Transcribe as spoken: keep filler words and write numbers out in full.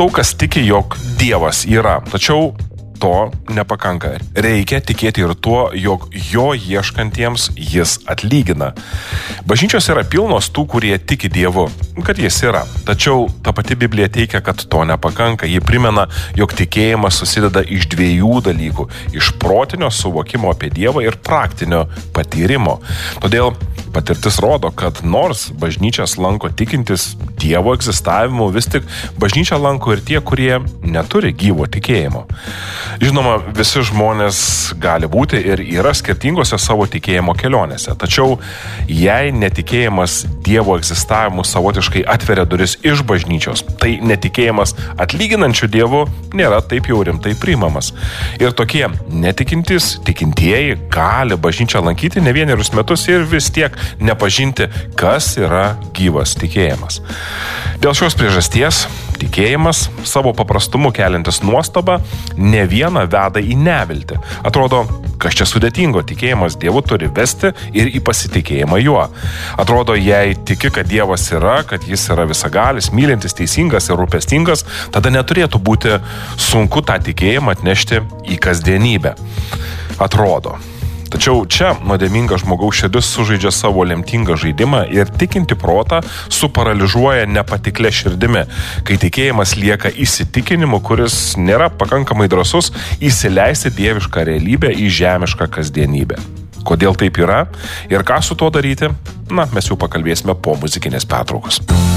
daug kas tiki, jog Dievas yra, tačiau to nepakanka. Reikia tikėti ir tuo, jog jo ieškantiems jis atlygina. Bažnyčios yra pilnos tų, kurie tiki Dievu, kad jis yra. Tačiau ta pati Biblija teigia, kad to nepakanka. Ji primena, jog tikėjimas susideda iš dviejų dalykų – iš protinio suvokimo apie Dievą ir praktinio patyrimo. Todėl patirtis rodo, kad nors bažnyčias lanko tikintis Dievo egzistavimu, vis tik bažnyčią lanko ir tie, kurie neturi gyvo tikėjimo. Žinoma, visi žmonės gali būti ir yra skirtingose savo tikėjimo kelionėse. Tačiau jei netikėjimas Dievo egzistavimu savotiškai atveria duris iš bažnyčios, tai netikėjimas atlyginančių Dievu nėra taip jau rimtai priimamas. Ir tokie netikintys, tikintieji gali bažnyčią lankyti ne vienerius metus ir vis tiek nepažinti, kas yra gyvas tikėjimas. Dėl šios priežasties tikėjimas, savo paprastumu keliantis nuostabą, ne vieną veda į neviltį. Atrodo, kas čia sudėtingo, tikėjimas Dievu turi vesti ir į pasitikėjimą juo. Atrodo, jei tiki, kad Dievas yra, kad jis yra visagalis, mylintis, teisingas ir rūpestingas, tada neturėtų būti sunku tą tikėjimą atnešti į kasdienybę. Atrodo. Tačiau čia nuodėminga žmogaus širdis sužaidžia savo lemtingą žaidimą ir tikinti protą suparaližuoja nepatiklia širdimi, kai tikėjimas lieka įsitikinimu, kuris nėra pakankamai drąsus įsileisti dievišką realybę į žemišką kasdienybę. Kodėl taip yra ir ką su tuo daryti? Na, mes jau pakalbėsime po muzikinės pertraukos.